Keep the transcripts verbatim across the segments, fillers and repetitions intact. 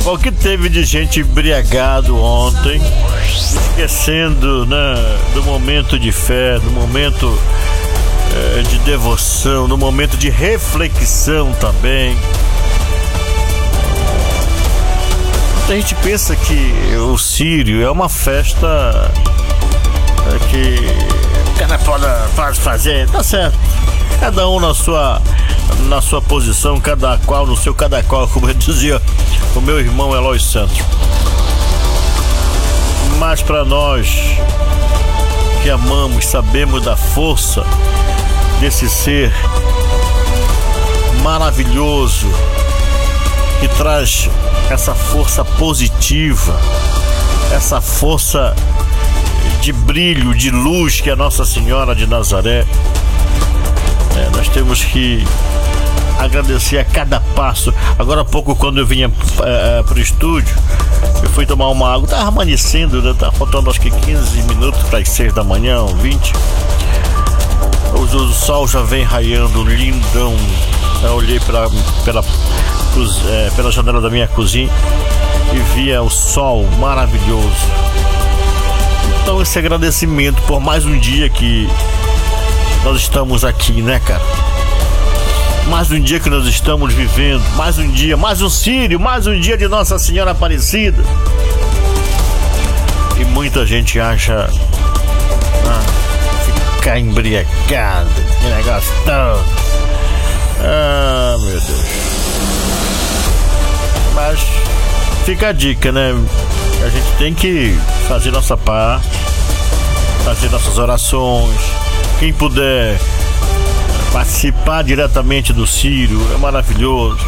O que teve de gente embriagado ontem, esquecendo, né, do momento de fé, do momento é, de devoção, do momento de reflexão também. A gente pensa que o Sírio é uma festa é, que o cara pode, pode fazer, tá certo. Cada um na sua, na sua posição, cada qual no seu cada qual, como eu dizia o meu irmão Eloy Santos. Mas para nós que amamos, sabemos da força desse ser maravilhoso que traz essa força positiva, essa força de brilho, de luz que é Nossa Senhora de Nazaré. É, nós temos que agradecer a cada passo. Agora há pouco, quando eu vinha é, para o estúdio, eu fui tomar uma água, estava amanhecendo, né? Tava faltando acho que quinze minutos para as seis da manhã, vinte. O, o sol já vem raiando, lindão. Eu olhei pela, pela, é, pela janela da minha cozinha e via o sol maravilhoso. Então esse agradecimento por mais um dia que nós estamos aqui, né, cara? Mais um dia que nós estamos vivendo, mais um dia, mais um Sírio, mais um dia de Nossa Senhora Aparecida. E muita gente acha ah, ficar embriagado, que negócio todo. Ah, meu Deus. Mas fica a dica, né? A gente tem que fazer nossa parte, fazer nossas orações. Quem puder participar diretamente do Sírio é maravilhoso.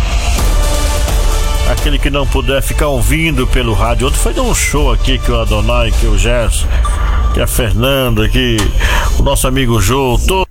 Aquele que não puder ficar ouvindo pelo rádio. Outro foi dar um show aqui que o Adonai, que o Gerson, que a Fernanda, que o nosso amigo Jô, todo